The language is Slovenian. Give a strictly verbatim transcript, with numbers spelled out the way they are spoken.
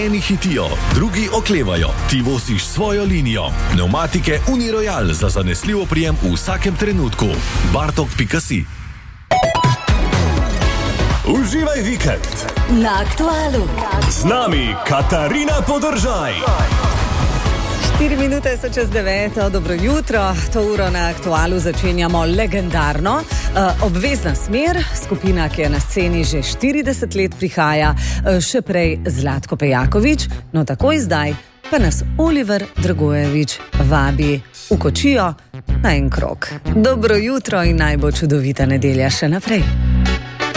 Eni hitijo, drugi oklevajo, ti voziš svojo linijo. Pneumatike Uniroyal za zanesljiv oprijem v vsakem trenutku. bartok pika si. Uživaj vikend na Aktualu. Z nami Katarina Podržaj. Štiri minute so čez deveto, dobro jutro. To uro na Aktualu začenjamo legendarno. Uh, obvezna smer, skupina, ki je na sceni že štirideset let, prihaja, uh, še prej Zlatko Pejaković, no takoj zdaj pa nas Oliver Dragojević vabi v kočijo na en krog. Dobro jutro in naj bo čudovita nedelja še naprej.